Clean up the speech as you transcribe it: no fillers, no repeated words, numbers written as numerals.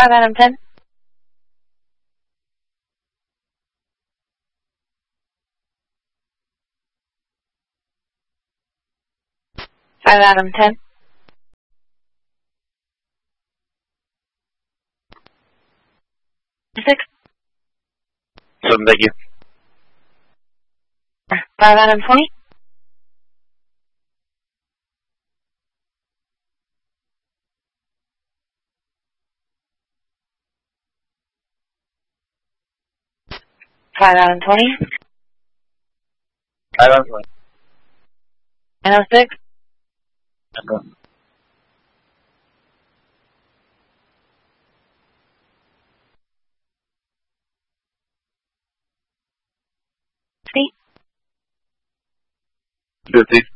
5 out of 10. 5 out of 10. 6. 7, thank you. 5 out of 20. 5 out of 20. 5 out of 20. 9 out of 6. Okay. 50. 50.